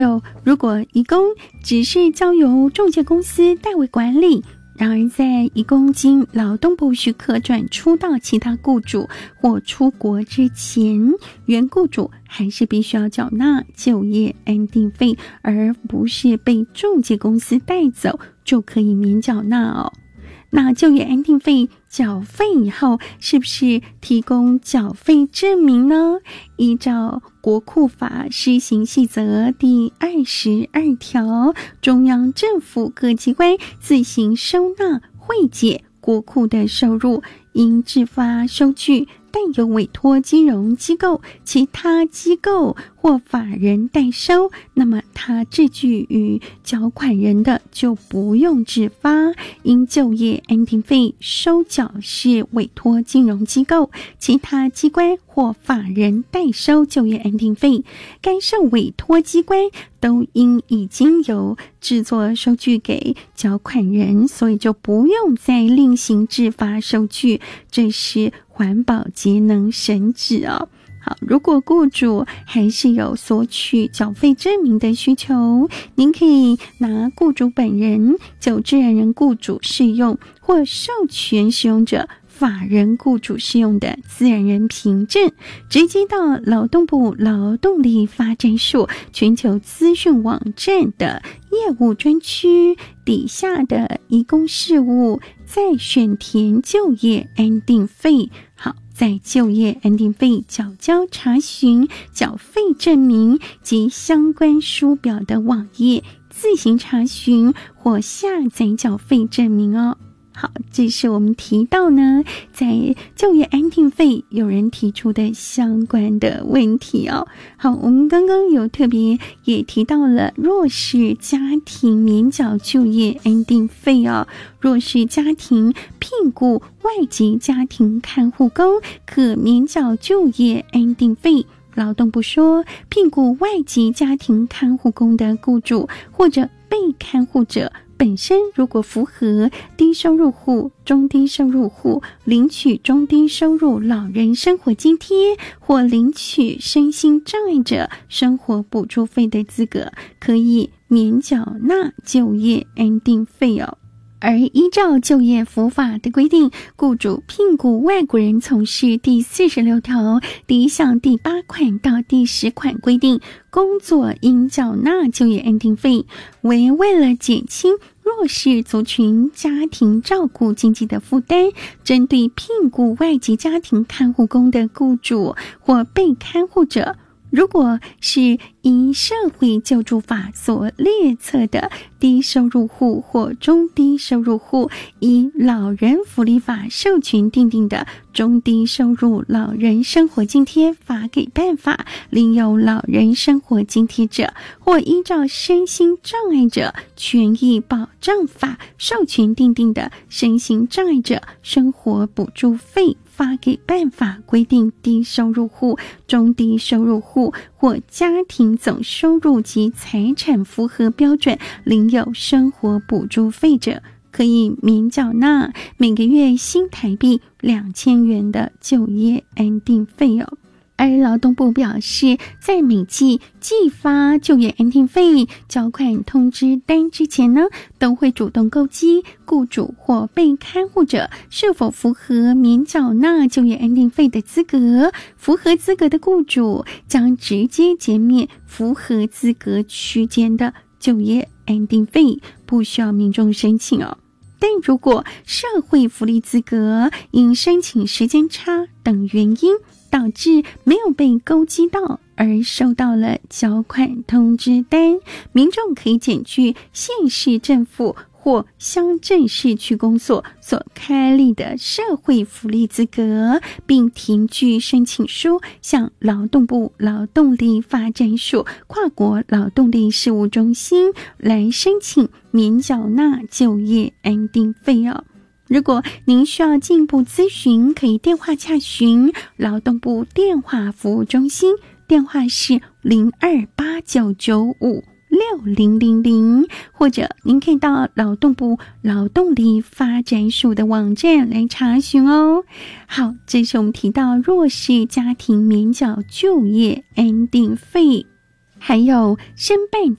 如果移工只是交由仲介公司代为管理，然而在移工经劳动部许可转出到其他雇主或出国之前，原雇主还是必须要缴纳就业安定费，而不是被仲介公司带走就可以免缴纳哦。那就业安定费缴费以后，是不是提供缴费证明呢？依照国库法施行细则第22条，中央政府各机关自行收纳汇解国库的收入，应制发收据，但有委托金融机构、其他机构或法人代收，那么他制据与缴款人的就不用制发。因就业安定费收缴是委托金融机构、其他机关或法人代收就业安定费，该受委托机关都应已经有制作收据给缴款人，所以就不用再另行制发收据，这是环保节能省纸哦。好，如果雇主还是有索取缴费证明的需求，您可以拿雇主本人就自然人雇主适用或授权使用者法人雇主适用的自然人凭证，直接到劳动部劳动力发展署全球资讯网站的业务专区底下的移工事务，再选填就业安定费。好，在就业安定费缴交查询缴费证明及相关书表的网页自行查询或下载缴费证明哦。好，这是我们提到呢，在就业安定费有人提出的相关的问题哦。好，我们刚刚有特别也提到了弱势家庭免缴就业安定费哦。弱势家庭聘雇外籍家庭看护工可免缴就业安定费。劳动部说，聘雇外籍家庭看护工的雇主或者被看护者本身如果符合低收入户、中低收入户领取中低收入老人生活津贴或领取身心障碍者生活补助费的资格，可以免缴纳就业安定费哦。而依照就业服法的规定，雇主聘雇外国人从事第46条第1项第8款到第10款规定，工作应缴纳就业安定费，为了减轻弱势族群家庭照顾经济的负担，针对聘雇外籍家庭看护工的雇主或被看护者，如果是依社会救助法所列册的低收入户或中低收入户，依老人福利法授权订定的中低收入老人生活津贴发给办法领有老人生活津贴者，或依照身心障碍者权益保障法授权订定的身心障碍者生活补助费发给办法规定低收入户、中低收入户或家庭总收入及财产符合标准领有生活补助费者，可以免缴纳每个月新台币2000元的就业安定费哦。而劳动部表示，在每季寄发就业安定费缴款通知单之前呢，都会主动勾稽雇主或被看护者是否符合免缴纳就业安定费的资格。符合资格的雇主将直接减免符合资格区间的就业安定费，不需要民众申请哦。但如果社会福利资格因申请时间差等原因导致没有被勾稽到而收到了缴款通知单，民众可以检具县市政府或乡镇市区公所所开立的社会福利资格，并填具申请书向劳动部劳动力发展署跨国劳动力事务中心来申请免缴纳就业安定费哦。如果您需要进一步咨询，可以电话洽询劳动部电话服务中心，电话是0289956000，或者您可以到劳动部劳动力发展署的网站来查询哦。好，这是我们提到弱势家庭免缴就业安定费。 还有申办